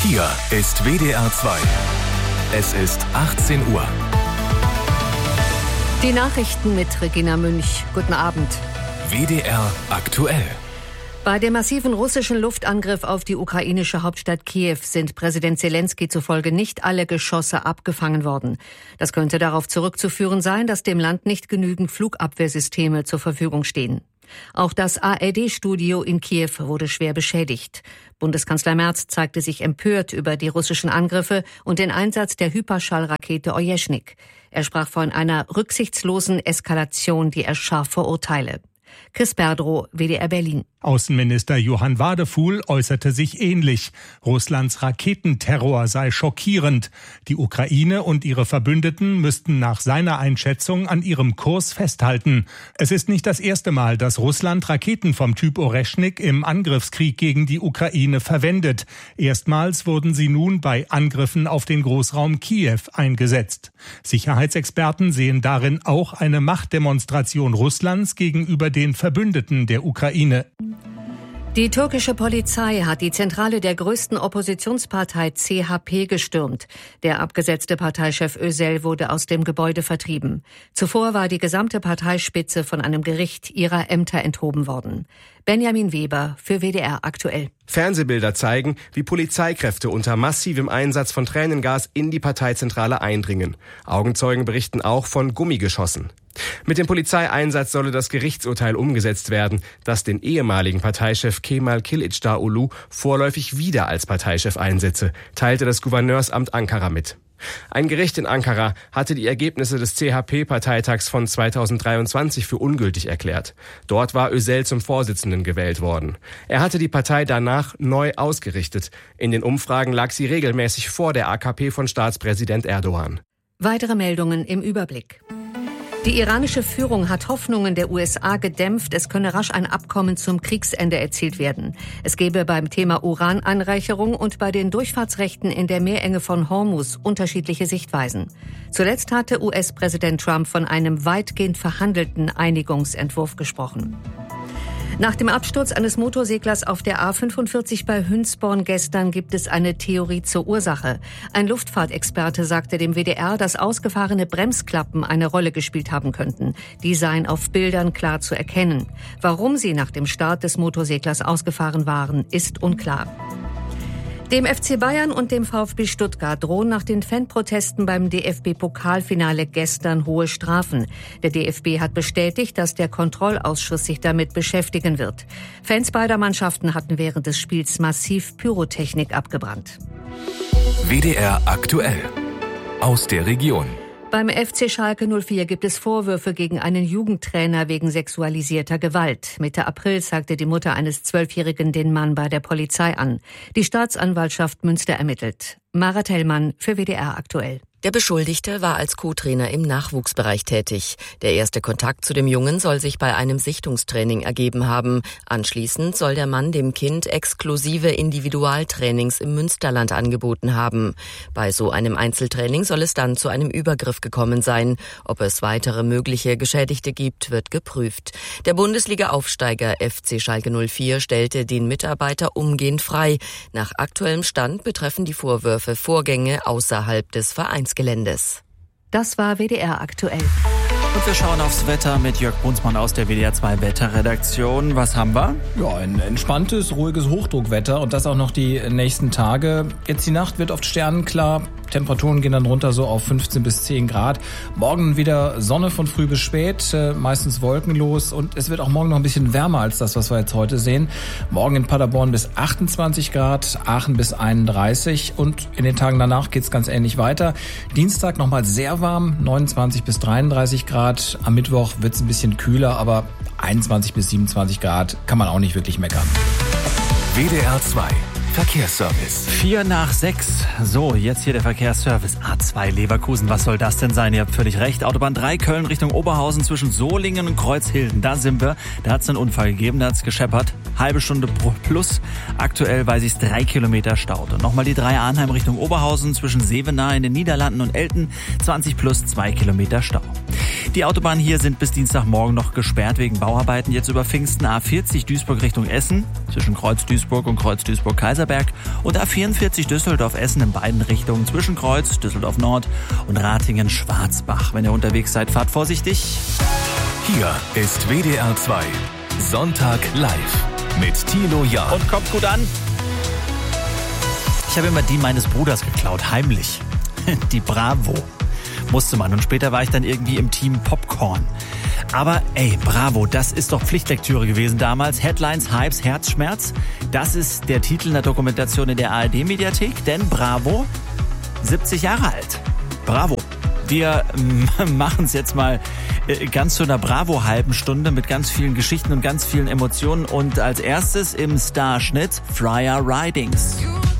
Hier ist WDR 2. Es ist 18 Uhr. Die Nachrichten mit Regina Münch. Guten Abend. WDR aktuell. Bei dem massiven russischen Luftangriff auf die ukrainische Hauptstadt Kiew sind Präsident Zelensky zufolge nicht alle Geschosse abgefangen worden. Das könnte darauf zurückzuführen sein, dass dem Land nicht genügend Flugabwehrsysteme zur Verfügung stehen. Auch das ARD-Studio in Kiew wurde schwer beschädigt. Bundeskanzler Merz zeigte sich empört über die russischen Angriffe und den Einsatz der Hyperschallrakete Ojeschnik. Er sprach von einer rücksichtslosen Eskalation, die er scharf verurteile. Chris Berdrow, WDR Berlin. Außenminister Johann Wadefuhl äußerte sich ähnlich. Russlands Raketenterror sei schockierend. Die Ukraine und ihre Verbündeten müssten nach seiner Einschätzung an ihrem Kurs festhalten. Es ist nicht das erste Mal, dass Russland Raketen vom Typ Ojeschnik im Angriffskrieg gegen die Ukraine verwendet. Erstmals wurden sie nun bei Angriffen auf den Großraum Kiew eingesetzt. Sicherheitsexperten sehen darin auch eine Machtdemonstration Russlands gegenüber den Verbündeten der Ukraine. Die türkische Polizei hat die Zentrale der größten Oppositionspartei CHP gestürmt. Der abgesetzte Parteichef Özel wurde aus dem Gebäude vertrieben. Zuvor war die gesamte Parteispitze von einem Gericht ihrer Ämter enthoben worden. Benjamin Weber für WDR aktuell. Fernsehbilder zeigen, wie Polizeikräfte unter massivem Einsatz von Tränengas in die Parteizentrale eindringen. Augenzeugen berichten auch von Gummigeschossen. Mit dem Polizeieinsatz solle das Gerichtsurteil umgesetzt werden, das den ehemaligen Parteichef Kemal Kılıçdaroğlu vorläufig wieder als Parteichef einsetze, teilte das Gouverneursamt Ankara mit. Ein Gericht in Ankara hatte die Ergebnisse des CHP-Parteitags von 2023 für ungültig erklärt. Dort war Özel zum Vorsitzenden gewählt worden. Er hatte die Partei danach neu ausgerichtet. In den Umfragen lag sie regelmäßig vor der AKP von Staatspräsident Erdogan. Weitere Meldungen im Überblick. Die iranische Führung hat Hoffnungen der USA gedämpft, es könne rasch ein Abkommen zum Kriegsende erzielt werden. Es gebe beim Thema Urananreicherung und bei den Durchfahrtsrechten in der Meerenge von Hormuz unterschiedliche Sichtweisen. Zuletzt hatte US-Präsident Trump von einem weitgehend verhandelten Einigungsentwurf gesprochen. Nach dem Absturz eines Motorseglers auf der A45 bei Hünsborn gestern gibt es eine Theorie zur Ursache. Ein Luftfahrtexperte sagte dem WDR, dass ausgefahrene Bremsklappen eine Rolle gespielt haben könnten. Die seien auf Bildern klar zu erkennen. Warum sie nach dem Start des Motorseglers ausgefahren waren, ist unklar. Dem FC Bayern und dem VfB Stuttgart drohen nach den Fanprotesten beim DFB-Pokalfinale gestern hohe Strafen. Der DFB hat bestätigt, dass der Kontrollausschuss sich damit beschäftigen wird. Fans beider Mannschaften hatten während des Spiels massiv Pyrotechnik abgebrannt. WDR aktuell. Aus der Region. Beim FC Schalke 04 gibt es Vorwürfe gegen einen Jugendtrainer wegen sexualisierter Gewalt. Mitte April zeigte die Mutter eines 12-Jährigen den Mann bei der Polizei an. Die Staatsanwaltschaft Münster ermittelt. Mara Tellmann für WDR aktuell. Der Beschuldigte war als Co-Trainer im Nachwuchsbereich tätig. Der erste Kontakt zu dem Jungen soll sich bei einem Sichtungstraining ergeben haben. Anschließend soll der Mann dem Kind exklusive Individualtrainings im Münsterland angeboten haben. Bei so einem Einzeltraining soll es dann zu einem Übergriff gekommen sein. Ob es weitere mögliche Geschädigte gibt, wird geprüft. Der Bundesliga-Aufsteiger FC Schalke 04 stellte den Mitarbeiter umgehend frei. Nach aktuellem Stand betreffen die Vorwürfe Vorgänge außerhalb des Vereinsgeländes. Das war WDR aktuell. Und wir schauen aufs Wetter mit Jörg Brunsmann aus der WDR 2 Wetterredaktion. Was haben wir? Ja, ein entspanntes, ruhiges Hochdruckwetter und das auch noch die nächsten Tage. Jetzt die Nacht wird oft sternenklar. Temperaturen gehen dann runter so auf 15 bis 10 Grad. Morgen wieder Sonne von früh bis spät, meistens wolkenlos. Und es wird auch morgen noch ein bisschen wärmer als das, was wir jetzt heute sehen. Morgen in Paderborn bis 28 Grad, Aachen bis 31. Und in den Tagen danach geht's ganz ähnlich weiter. Dienstag nochmal sehr warm, 29 bis 33 Grad. Am Mittwoch wird's ein bisschen kühler, aber 21 bis 27 Grad kann man auch nicht wirklich meckern. WDR 2 Verkehrsservice. 5:04. So, jetzt hier der Verkehrsservice. A2 Leverkusen, was soll das denn sein? Ihr habt völlig recht. Autobahn 3 Köln Richtung Oberhausen zwischen Solingen und Kreuzhilden. Da sind wir. Da hat es einen Unfall gegeben, da hat es gescheppert. Halbe Stunde plus. Aktuell weiß ich es 3 Kilometer Stau. Und nochmal die 3 Arnheim Richtung Oberhausen zwischen Sevenaar in den Niederlanden und Elten. 20 plus 2 Kilometer Stau. Die Autobahnen hier sind bis Dienstagmorgen noch gesperrt wegen Bauarbeiten. Jetzt über Pfingsten A40 Duisburg Richtung Essen zwischen Kreuz Duisburg und Kreuz Duisburg-Kaiserberg und A44 Düsseldorf-Essen in beiden Richtungen zwischen Kreuz Düsseldorf Nord und Ratingen-Schwarzbach. Wenn ihr unterwegs seid, fahrt vorsichtig. Hier ist WDR 2 Sonntag live mit Thilo Jahn. Und kommt gut an. Ich habe immer die meines Bruders geklaut, heimlich. Die Bravo musste man. Und später war ich dann irgendwie im Team Popcorn. Aber ey, Bravo, das ist doch Pflichtlektüre gewesen damals. Headlines, Hypes, Herzschmerz. Das ist der Titel einer Dokumentation in der ARD-Mediathek. Denn Bravo, 70 Jahre alt. Bravo. Wir machen es jetzt mal ganz zu einer Bravo-halben Stunde mit ganz vielen Geschichten und ganz vielen Emotionen. Und als erstes im Starschnitt Freya Ridings.